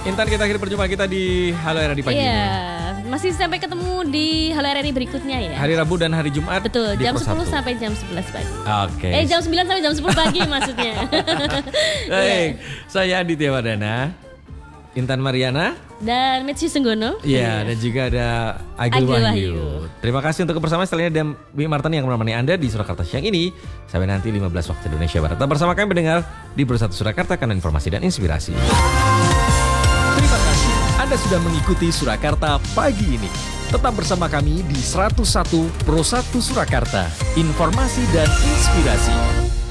Intan, kita akhiri perjumpaan kita di Halo RRI pagi ini. Iya, masih sampai ketemu di Halo RRI berikutnya ya. Hari Rabu dan hari Jumat. Betul, di jam Pro 10 1. sampai jam 11 pagi. Oke. Jam 9 sampai jam 10 pagi maksudnya. Baik, saya Aditya Wardana, Intan Mariana, dan Mitsi Senggono. iya, dan juga ada Agil Agil Wahyu. Wahyu. Terima kasih untuk kebersamaan. Setelahnya dan Bimi Martani yang menemani Anda di Surakarta siang ini. Sampai nanti 15 waktu Indonesia Barat. Tetap bersama kami mendengar di Pro 1 Surakarta karena informasi dan inspirasi. Terima kasih Anda sudah mengikuti Surakarta pagi ini. Tetap bersama kami di 101 Pro 1 Surakarta. Informasi dan inspirasi.